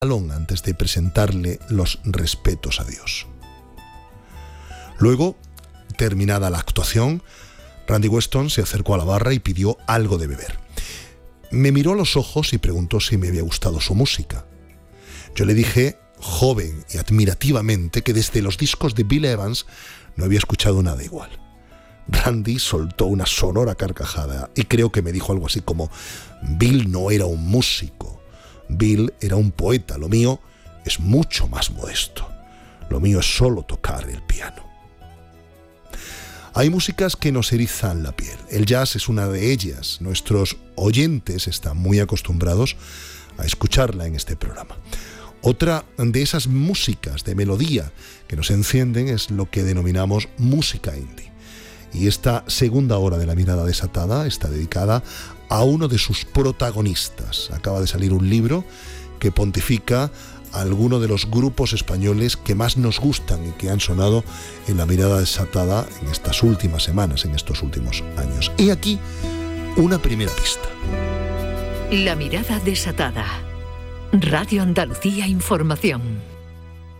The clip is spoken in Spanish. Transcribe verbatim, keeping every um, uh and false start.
salón antes de presentarle los respetos a Dios. Luego, terminada la actuación, Randy Weston se acercó a la barra y pidió algo de beber. Me miró a los ojos y preguntó si me había gustado su música. Yo le dije, joven y admirativamente, que desde los discos de Bill Evans no había escuchado nada igual. Randy soltó una sonora carcajada y creo que me dijo algo así como: Bill no era un músico, Bill era un poeta, lo mío es mucho más modesto, lo mío es solo tocar el piano. Hay músicas que nos erizan la piel, el jazz es una de ellas, nuestros oyentes están muy acostumbrados a escucharla en este programa. Otra de esas músicas de melodía que nos encienden es lo que denominamos música indie. Y esta segunda hora de La Mirada Desatada está dedicada a uno de sus protagonistas. Acaba de salir un libro que pontifica a alguno de los grupos españoles que más nos gustan y que han sonado en La Mirada Desatada en estas últimas semanas, en estos últimos años. Y aquí una primera pista. La Mirada Desatada. Radio Andalucía Información.